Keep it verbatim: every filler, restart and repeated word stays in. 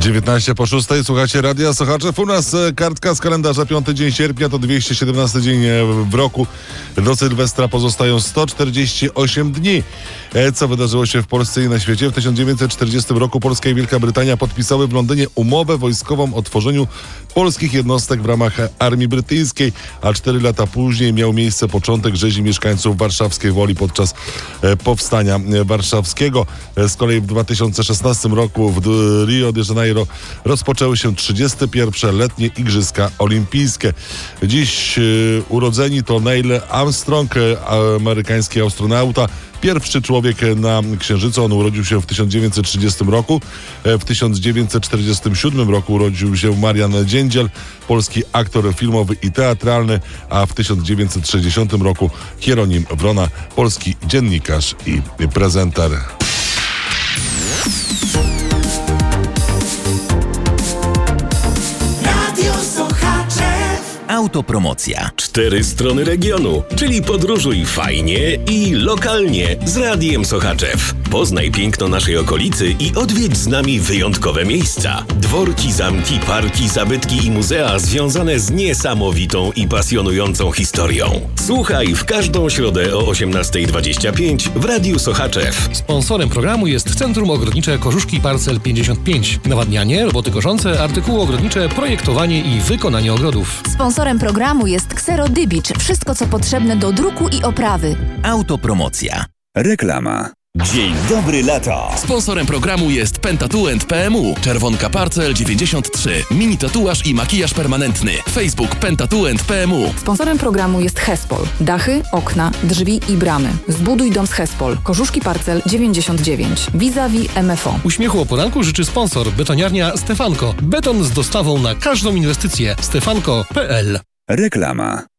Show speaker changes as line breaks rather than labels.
dziewiętnaście po szóstej, słuchacie Radia Sochaczew. U nas kartka z kalendarza, piąty dzień sierpnia to dwieście siedemnasty dzień w roku. Do Sylwestra pozostają sto czterdzieści osiem dni. Co wydarzyło się w Polsce i na świecie? W tysiąc dziewięćset czterdziestym roku Polska i Wielka Brytania podpisały w Londynie umowę wojskową o tworzeniu polskich jednostek w ramach armii brytyjskiej, a cztery lata później miał miejsce początek rzezi mieszkańców warszawskiej Woli podczas powstania warszawskiego. Z kolei w dwa tysiące szesnastym roku w Rio de Janeiro rozpoczęły się trzydzieste pierwsze letnie Igrzyska Olimpijskie. Dziś y, urodzeni to Neil Armstrong, amerykański astronauta, pierwszy człowiek na Księżycu. On urodził się w tysiąc dziewięćset trzydziestym roku. W tysiąc dziewięćset czterdziestym siódmym roku urodził się Marian Dziędziel, polski aktor filmowy i teatralny, a w tysiąc dziewięćset sześćdziesiątym roku Hieronim Wrona, polski dziennikarz i prezenter.
Autopromocja. Cztery strony regionu, czyli podróżuj fajnie i lokalnie z Radiem Sochaczew. Poznaj piękno naszej okolicy i odwiedź z nami wyjątkowe miejsca. Dworki, zamki, parki, zabytki i muzea związane z niesamowitą i pasjonującą historią. Słuchaj w każdą środę o osiemnasta dwadzieścia pięć w Radiu Sochaczew.
Sponsorem programu jest Centrum Ogrodnicze Kożuszki Parcel pięćdziesiąt pięć. Nawadnianie, roboty koszące, artykuły ogrodnicze, projektowanie i wykonanie ogrodów.
Sponsorem programu jest Xero Dybicz. Wszystko, co potrzebne do druku i oprawy.
Autopromocja.
Reklama. Dzień dobry lata.
Sponsorem programu jest Pentatu and P M U. Czerwonka Parcel dziewięćdziesiąt trzy. Mini tatuaż i makijaż permanentny. Facebook Pentatu and P M U.
Sponsorem programu jest Hespol. Dachy, okna, drzwi i bramy. Zbuduj dom z Hespol. Kożuszki Parcel dziewięćdziesiąt dziewięć. Vis-a-vis M F O.
Uśmiechu o poranku życzy sponsor betoniarnia Stefanko. Beton z dostawą na każdą inwestycję. stefanko kropka p l.
Reklama.